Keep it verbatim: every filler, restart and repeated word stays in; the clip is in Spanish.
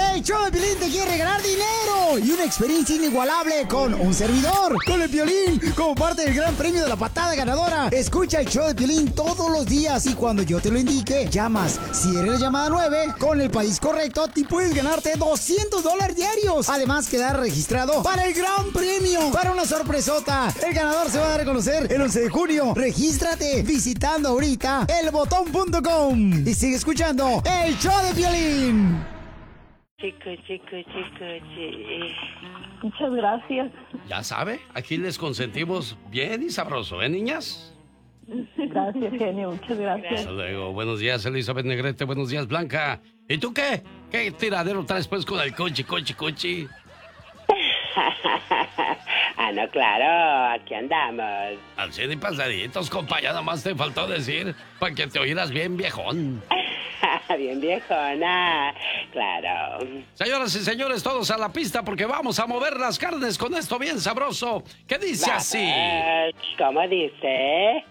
El show de Piolín te quiere regalar dinero y una experiencia inigualable con un servidor, con el Piolín, como parte del gran premio de la patada ganadora. Escucha el show de Piolín todos los días y cuando yo te lo indique, llamas. Si eres la llamada nueve, con el país correcto, te puedes ganarte doscientos dólares diarios. Además, quedar registrado para el gran premio, para una sorpresota. El ganador se va a dar a conocer el once de junio. Regístrate visitando ahorita el botón punto com y sigue escuchando el show de Piolín. Chico, chico, chico, chico. Muchas gracias. Ya sabe, aquí les consentimos bien y sabroso, ¿eh, niñas? Gracias, genio. Muchas gracias. Hasta luego. Buenos días, Elizabeth Negrete. Buenos días, Blanca. ¿Y tú qué? ¿Qué tiradero traes pues con el cochi, cochi, cochi? Ah, no, claro, aquí andamos. Al cien y pasaditos, compa, ya nomás te faltó decir para que te oyeras bien viejón. Bien viejona, claro. Señoras y señores, todos a la pista porque vamos a mover las carnes con esto bien sabroso. ¿Qué dice Vamos. así? ¿Cómo dice?